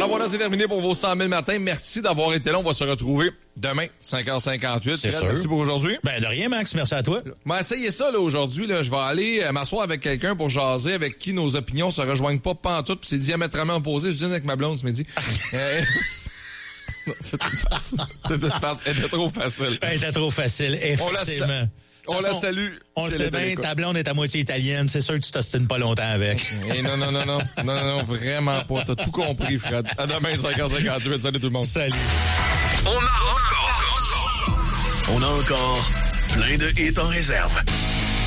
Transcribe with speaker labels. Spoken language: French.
Speaker 1: Alors voilà, c'est terminé pour vos 100 000 matins. Merci d'avoir été là. On va se retrouver demain, 5h58.
Speaker 2: C'est sûr.
Speaker 1: Merci pour aujourd'hui.
Speaker 2: Ben, de rien, Max. Merci à toi.
Speaker 1: Ben, essayez ça, là, aujourd'hui, là. Je vais aller m'asseoir avec quelqu'un pour jaser, avec qui nos opinions se rejoignent pas pantoute, puis c'est diamétralement opposé. Je dis avec ma blonde ce midi. Non, c'est trop facile. Elle était trop facile.
Speaker 2: Elle était trop facile, effectivement.
Speaker 1: On la salue.
Speaker 2: On le sait bien, ta blonde est à moitié italienne. C'est sûr que tu t'ostines pas longtemps avec.
Speaker 1: Non, vraiment pas. T'as tout compris, Fred. À demain, 5h58. Salut tout le monde.
Speaker 2: Salut.
Speaker 3: On a encore plein de hits en réserve.